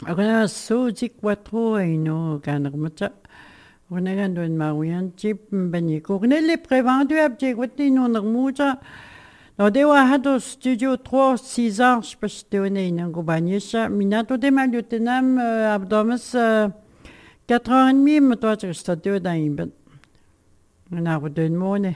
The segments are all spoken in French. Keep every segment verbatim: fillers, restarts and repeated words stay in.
Agora soji quattro ino kanarmata. Unagan doon mawian chip baniko. Kunele prévendu abje gwati no nagmuja. No dewa hado studio trois six ans je peux te donner une gobanyesha. Minato de maliotenam abdomas quatre heures et demie me toi tu studio daimben. Na rodon mone.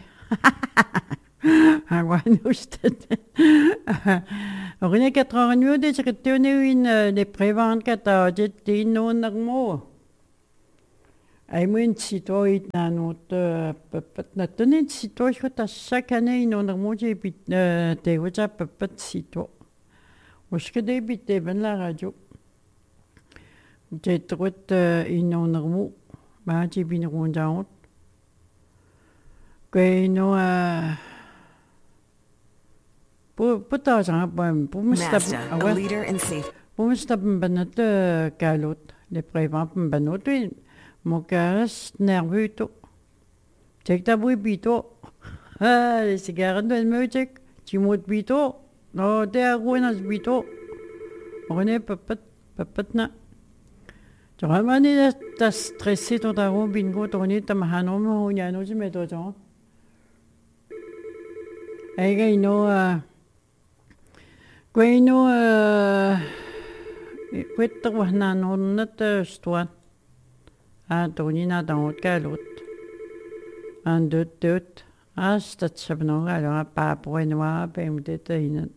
Agora usted. On est quatre heures et demie de je te donner une les préventes kata jetti no nagmo. Ai mun sito it na not pepet na tunin sito chota chaque année in on remonte bit te wacha pepet sito. Oske de bit de ben la radio. Je trot in on remo ba ji bin ronda out. Que no a po po ta ja ba po mista Mazda, a leader in safe. Po mista benat kalot le prévent benot mon caras nerveux to. Tek ta bui bito. Ah, les cigarettes de musique. Tu moutes bito. No, te aguenas bito. On est pepet, pepet na. Tu ramani ta stressé ton taro bingo tourné ta mahano mo nyano si meto jon. Ay gay no ah. Gay no ah. Kwet wa na no nat stuan. Ah, Tonina dans le calot. Un, deux, deux. Ah, c'est ça, non, alors, pas pour une noix, pas une détail.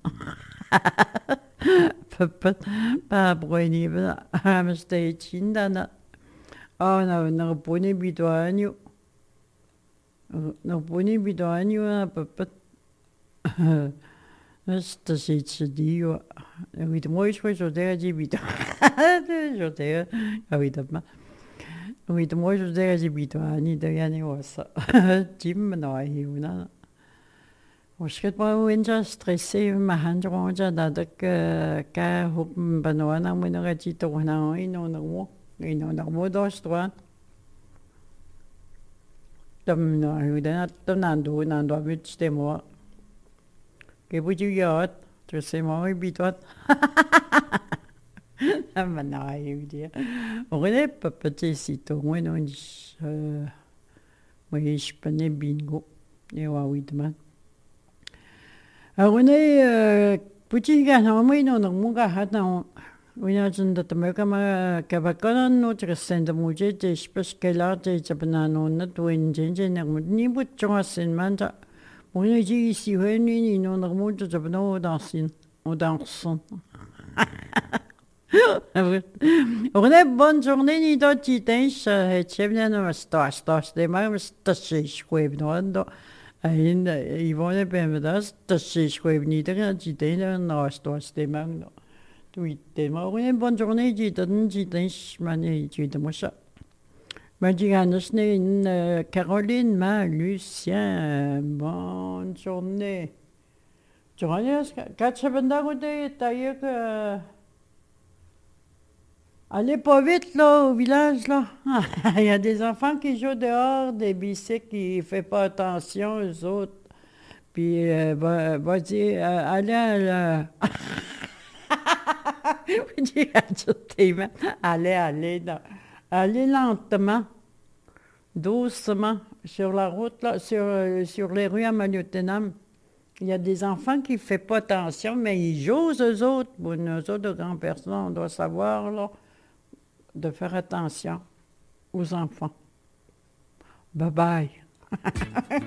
Pas pour une nive, ah, mais c'était chindana. Oh, non, non, poni bidoanio. Non, poni bidoanio, ah, papa. C'est c'est chidio. Oui, moi, je crois que j'ai dit bidon. Je t'ai, ah oui, demain. Oui, moi je disais que j'ai bito ani de yani wasa. Jim no ai una. Osket pa winja stressé ma hanjo ja da de ka hop banana mo na ji to na ino no mo. Ino na mo do stwa. Tam no ai da to nan do nan do bit ste mo. Ke bu ju yot, to se mo bito. Ma naïe, dire. On est pas petit sito, moi non, je, moi je connais bingo, et ouais, oui, demain. Alors on est petit gars, non, moi non, non, mon gars, attends, on a juste de te mettre comme un cavacan, notre scène de manger, je sais pas ce qu'elle a, je sais pas non, non, tu es une jeune, ni bout de chance, c'est manda. On est ici, on est ni non, non, moi je sais pas non, on danse, on danse. On est bonne journée, ni d'autres titans, et chebna no stas, stas, de ma stas, schweb no ando. Ein, I vone bem das, stas, schweb ni de titans, no stas, de ma no. Tu te ma, on est bonne journée, titans, titans, mané, tu te mocha. Ma diganos ne in Caroline, ma Lucien, bonne journée. Tu connais, quatre chebenda de taille que. Allez pas vite, là, au village, là. Il y a des enfants qui jouent dehors, des bicycles qui ne font pas attention, eux autres. Puis, euh, va, va dire, euh, allez à la... allez, allez, non. Allez lentement, doucement, sur la route, là, sur, euh, sur les rues à Maliotenam. Il y a des enfants qui ne font pas attention, mais ils jouent, eux autres. Bon, nous autres, de grandes personnes, on doit savoir, là, de faire attention aux enfants. Bye bye.